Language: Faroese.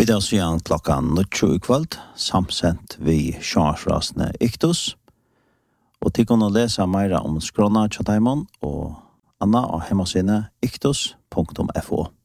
dag siden klokkan 9 i kveld, samsent vi sjansrasene Iktus. Og til kunne lese mer om skrona Tjataimon og Anna og hemmasine iktus.fo.